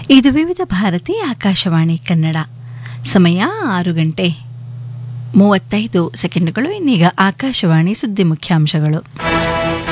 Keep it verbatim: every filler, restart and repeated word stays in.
ಇದು ವಿವಿಧ ಭಾರತಿ ಆಕಾಶವಾಣಿ ಕನ್ನಡ. ಸಮಯ ಆರು ಗಂಟೆ ಮೂವತ್ತೈದು ಸೆಕೆಂಡುಗಳು. ಇನ್ನೀಗ ಆಕಾಶವಾಣಿ ಸುದ್ದಿ ಮುಖ್ಯಾಂಶಗಳು.